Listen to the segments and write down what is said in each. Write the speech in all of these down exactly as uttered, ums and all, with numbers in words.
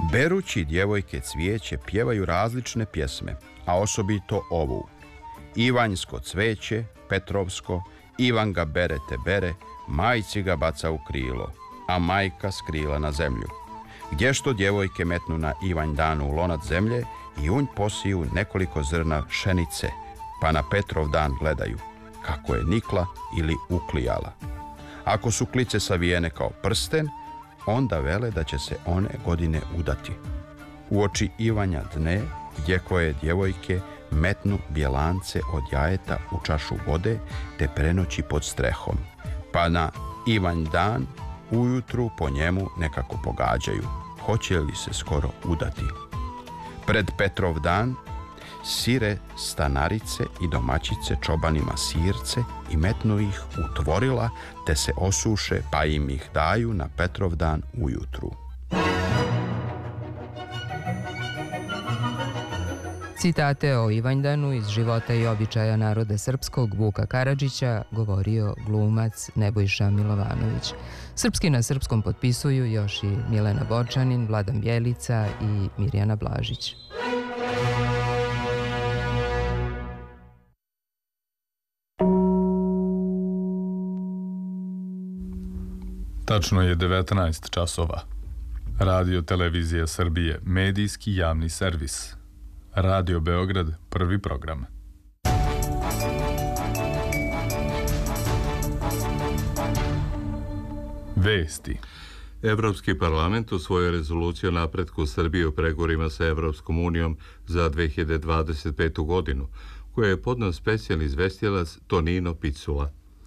Berući djevojke cvijeće pjevaju različne pjesme, a osobito ovu. Ivanjsko cveće, Petrovsko, Ivan ga bere te bere, majci ga baca u krilo, a majka skrila na zemlju. Gdje što djevojke metnu na Ivanj dan u lonac zemlje i unj posiju nekoliko zrna pšenice, pa na Petrov dan gledaju kako je nikla ili uklijala. Ako su klice savijene kao prsten, onda vele da će se one godine udati. Uoči Ivanja dne, gdje koje djevojke metnu bjelance od jajeta u čašu vode te prenoći pod strehom, pa na Ivanj dan ujutru po njemu nekako pogađaju, hoće li se skoro udati. Pred Petrov dan sire stanarice i domaćice čobanima sirce i metnu ih u tvorila te se osuše pa im ih daju na Petrov dan ujutru. Citate o Ivanjdanu iz života i običaja naroda srpskog Vuka Karadžića govorio glumac Nebojša Milovanović. Srpski na srpskom potpisuju još i Milena Bočanin, Vladan Bjelica i Mirjana Blažić. Tačno je devetnaest časova. Radio Televizija Srbije, medijski javni servis. Radio Beograd, prvi program. Vesti. Evropski parlament usvojio rezoluciju o napretku Srbije u pregovorima sa Evropskom unijom za dve hiljade dvadeset petu. godinu, koju je podneo specijalni izvestilac Tonino Picula.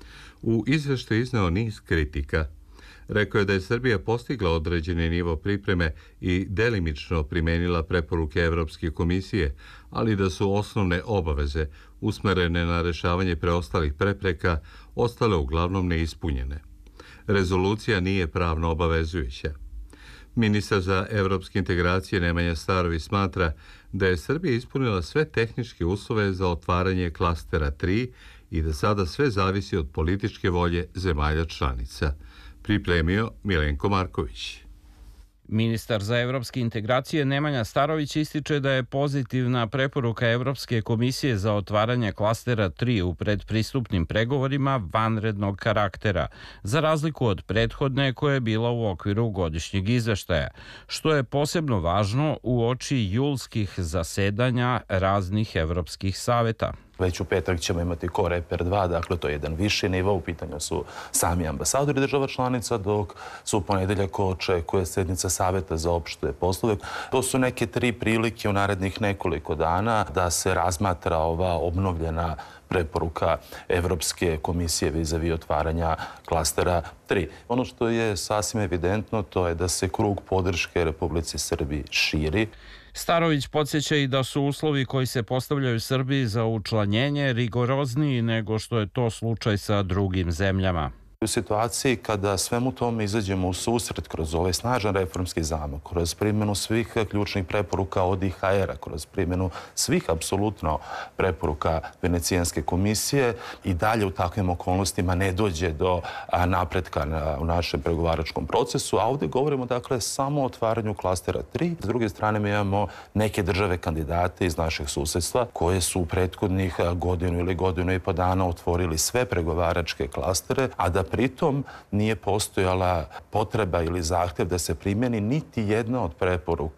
U izveštaju izneo niz kritika. Rekao je da je Srbija postigla određeni nivo pripreme i delimično primenila preporuke Evropske komisije, ali da su osnovne obaveze usmerene na rešavanje preostalih prepreka ostale uglavnom neispunjene. Rezolucija nije pravno obavezujuća. Ministar za evropske integracije Nemanja Starović smatra da je Srbija ispunila sve tehničke uslove za otvaranje klastera tri i da sada sve zavisi od političke volje zemalja članica. Pripremio Milenko Marković. Ministar za evropske integracije Nemanja Starović ističe da je pozitivna preporuka Evropske komisije za otvaranje klastera tri u predpristupnim pregovorima vanrednog karaktera, za razliku od prethodne koja je bila u okviru godišnjeg izveštaja, što je posebno važno uoči julskih zasedanja raznih evropskih saveta. Već u petak ćemo imati Koreper dva, dakle to je jedan viši nivo, u pitanju su sami ambasadori država članica, dok su u ponedeljak očekuje sednica Saveta za opšte poslove. To su neke tri prilike u narednih nekoliko dana da se razmatra ova obnovljena preporuka Evropske komisije vizavi otvaranja klastera tri. Ono što je sasvim evidentno to je da se krug podrške Republici Srbiji širi. Starović podsjeća i da su uslovi koji se postavljaju Srbiji za učlanjenje rigorozniji nego što je to slučaj sa drugim zemljama. U situaciji kada svemu tome izađemo u susret kroz ovaj snažan reformski zamak, kroz primjenu svih ključnih preporuka od I H R-a, kroz primjenu svih apsolutno preporuka Venecijanske komisije i dalje u takvim okolnostima ne dođe do napretka u našem pregovaračkom procesu, a ovdje govorimo dakle samo o otvaranju klastera tri. S druge strane mi imamo neke države kandidate iz našeg susedstva koje su u prethodnih godinu ili godinu i po dana otvorili sve pregovaračke klastere, a da pritom nije postojala potreba ili zahtjev da se primjeni niti jedna od preporuka